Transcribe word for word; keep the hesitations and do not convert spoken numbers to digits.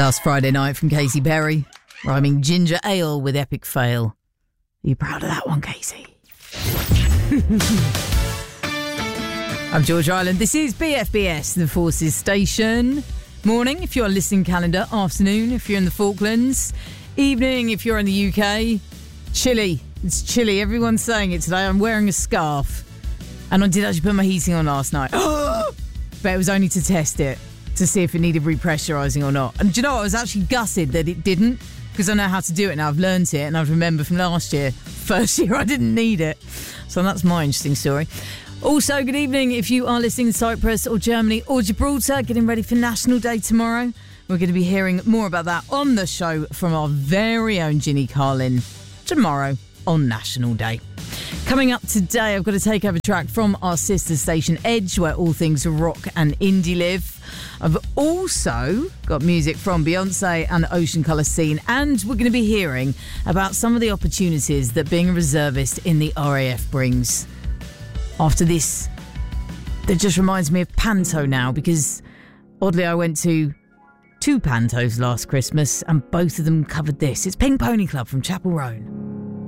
Last Friday night from Casey Perry, rhyming ginger ale with epic fail. Are you proud of that one, Casey? I'm George Island. This is B F B S, the Forces Station. Morning if you're on listening calendar. Afternoon if you're in the Falklands. Evening if you're in the U K. Chilly. It's chilly. Everyone's saying it today. I'm wearing a scarf. And I did actually put my heating on last night. But it was only to test it, to see if it needed repressurising or not. And do you know what? I was actually gutted that it didn't, because I know how to do it now. I've learnt it, and I remember from last year, first year, I didn't need it. So that's my interesting story. Also, good evening if you are listening in Cyprus or Germany or Gibraltar, getting ready for National Day tomorrow. We're going to be hearing more about that on the show from our very own Ginny Carlin tomorrow on National Day. Coming up today, I've got a takeover track from our sister station Edge, where all things rock and indie live. I've also got music from Beyonce and Ocean Colour Scene, and we're going to be hearing about some of the opportunities that being a reservist in the R A F brings. After this, that just reminds me of Panto now, because oddly I went to two Pantos last Christmas and both of them covered this. It's Pink Pony Club from Chapel Roan.